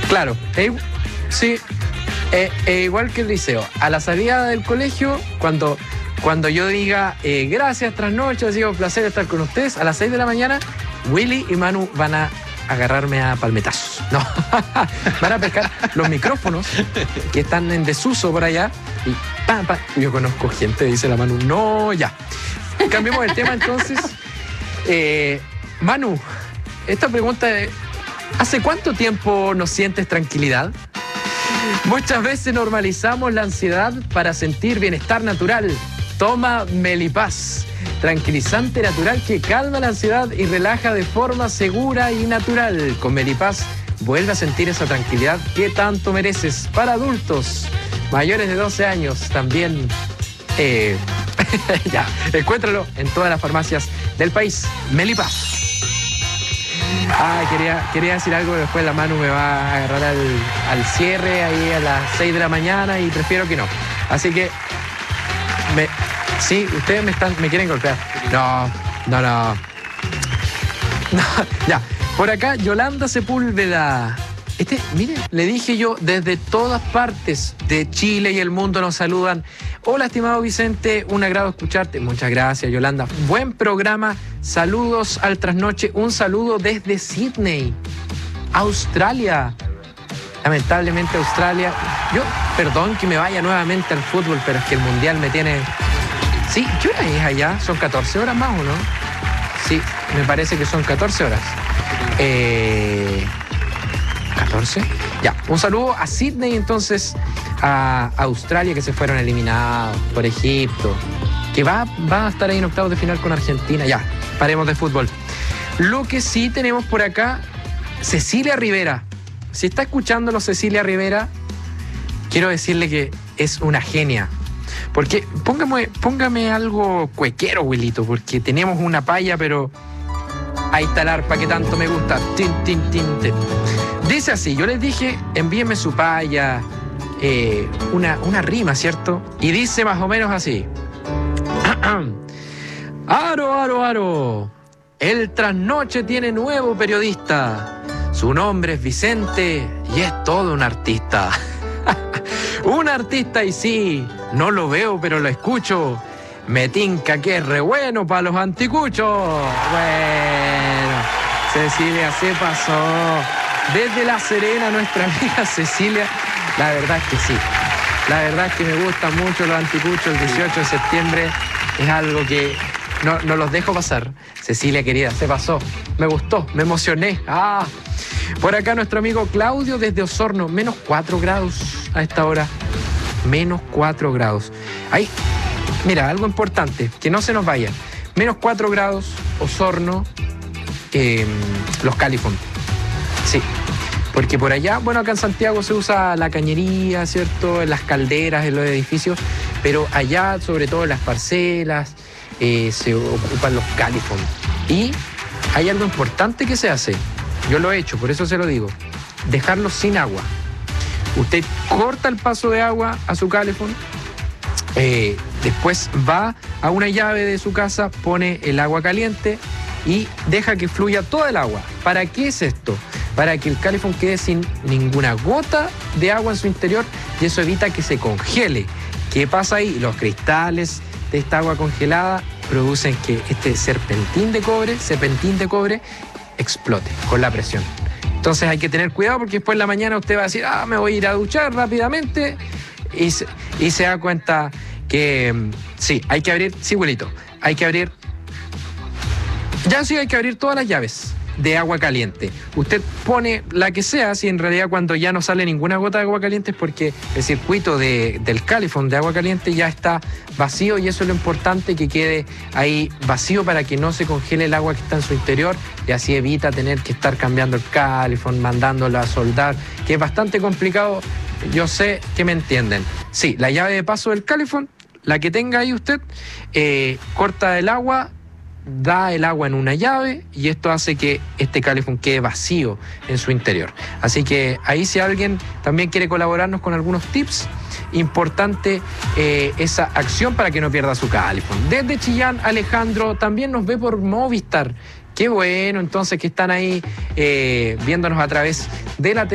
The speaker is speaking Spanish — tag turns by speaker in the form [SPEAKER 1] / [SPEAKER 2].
[SPEAKER 1] Claro, sí, igual que el liceo. A la salida del colegio, cuando yo diga gracias, trasnoche, ha sido un placer estar con ustedes, a las 6 de la mañana, Willy y Manu van a agarrarme a palmetazos. No, van a pescar los micrófonos que están en desuso por allá y pam, pam. Yo conozco gente, dice la Manu. No, ya. Cambiemos el tema entonces. Manu, esta pregunta es: ¿hace cuánto tiempo no sientes tranquilidad? Muchas veces normalizamos la ansiedad para sentir bienestar natural. Toma Melipaz, tranquilizante natural que calma la ansiedad y relaja de forma segura y natural. Con Melipaz vuelve a sentir esa tranquilidad que tanto mereces. Para adultos mayores de 12 años también. Ya, encuéntralo en todas las farmacias del país. Melipaz. Quería decir algo, pero después la Manu me va a agarrar al cierre ahí a las 6 de la mañana y prefiero que no. Así que, sí, ustedes me quieren golpear. No, ya. Por acá, Yolanda Sepúlveda. Mire, le dije yo, desde todas partes de Chile y el mundo nos saludan. Hola, estimado Vicente, un agrado escucharte. Muchas gracias, Yolanda. Buen programa. Saludos al trasnoche. Un saludo desde Sydney, Australia. Lamentablemente Australia. Yo, perdón que me vaya nuevamente al fútbol, pero es que el mundial me tiene... Sí, ¿qué hora es allá? ¿Son 14 horas más o no? Sí, me parece que son 14 horas. 14. Ya, un saludo a Sydney, entonces, a Australia, que se fueron eliminados por Egipto, que va a estar ahí en octavos de final con Argentina. Ya, paremos de fútbol. Lo que sí tenemos por acá, Cecilia Rivera. Si está escuchándolo Cecilia Rivera, quiero decirle que es una genia. Porque póngame algo cuequero, Wilito, porque tenemos una paya, pero ahí está el arpa que tanto me gusta. Tin, tin, tin, tin. Dice así, yo les dije, envíenme su paya, una rima, ¿cierto? Y dice más o menos así. Aro, aro, aro, el trasnoche tiene nuevo periodista. Su nombre es Vicente y es todo un artista. Un artista y sí, no lo veo pero lo escucho. Me tinca que es re bueno para los anticuchos. Bueno, Cecilia se pasó. Desde La Serena, nuestra amiga Cecilia, la verdad es que sí. La verdad es que me gustan mucho los anticuchos. El 18 de septiembre es algo que no los dejo pasar. Cecilia, querida, se pasó. Me gustó, me emocioné. Por acá nuestro amigo Claudio desde Osorno. Menos 4 grados a esta hora. Menos 4 grados. Ahí, mira, algo importante, que no se nos vaya. Menos 4 grados, Osorno, Los Califón. Sí, porque por allá, bueno, acá en Santiago se usa la cañería, ¿cierto? En las calderas, en los edificios, pero allá, sobre todo en las parcelas, se ocupan los califón. Y hay algo importante que se hace, yo lo he hecho, por eso se lo digo, dejarlos sin agua. Usted corta el paso de agua a su califón, después va a una llave de su casa, pone el agua caliente y deja que fluya toda el agua. ¿Para qué es esto? Para que el califón quede sin ninguna gota de agua en su interior y eso evita que se congele. ¿Qué pasa ahí? Los cristales de esta agua congelada producen que este serpentín de cobre explote con la presión. Entonces hay que tener cuidado porque después en la mañana usted va a decir, me voy a ir a duchar rápidamente y se da cuenta que sí, hay que abrir, sí, abuelito, hay que abrir, hay que abrir todas las llaves de agua caliente. Usted pone la que sea, si en realidad cuando ya no sale ninguna gota de agua caliente es porque el circuito del califón de agua caliente ya está vacío y eso es lo importante, que quede ahí vacío para que no se congele el agua que está en su interior y así evita tener que estar cambiando el califón, mandándolo a soldar, que es bastante complicado. Yo sé que me entienden. Sí, la llave de paso del califón, la que tenga ahí usted, corta el agua, da el agua en una llave y esto hace que este calefón quede vacío en su interior. Así que ahí, si alguien también quiere colaborarnos con algunos tips, importante esa acción para que no pierda su calefón. Desde Chillán, Alejandro también nos ve por Movistar. Qué bueno, entonces, que están ahí viéndonos a través de la